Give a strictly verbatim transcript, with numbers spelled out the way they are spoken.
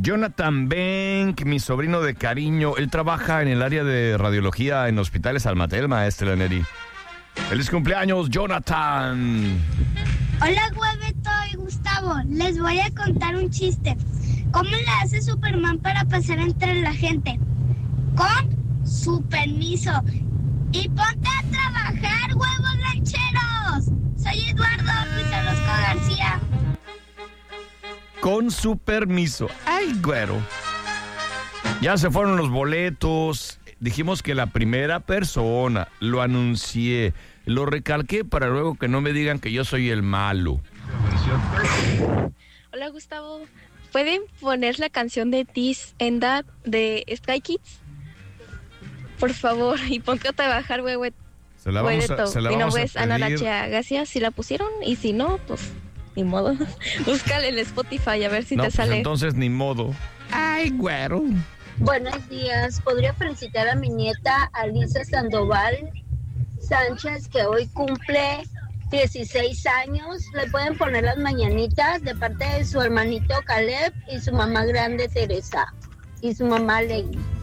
Jonathan Benck, mi sobrino de cariño, él trabaja en el área de radiología en hospitales Almatel, maestra Neri. ¡Feliz cumpleaños, Jonathan! Hola, Hueveto y Gustavo. Les voy a contar un chiste. ¿Cómo le hace Superman para pasar entre la gente? Con su permiso. ¡Y ponte a trabajar, huevos lancheros! Soy Eduardo Luis Orozco García. Con su permiso. ¡Ay, güero! Ya se fueron los boletos. Dijimos que la primera persona, lo anuncié, lo recalqué para luego que no me digan que yo soy el malo. Hola, Gustavo. ¿Pueden poner la canción de This and That de Sky Kids? Por favor, y ponte a trabajar, güey. Se la vamos a, se la Mi vamos nombre a es Ana pedir. Nachea García, si la pusieron, y si no, pues ni modo. Búscale en Spotify a ver si no, te pues sale. Entonces ni modo. Ay, güero. Buenos días. ¿Podría felicitar a mi nieta Alisa Sandoval Sánchez, que hoy cumple dieciséis años? Le pueden poner las mañanitas de parte de su hermanito Caleb y su mamá grande Teresa y su mamá Ley.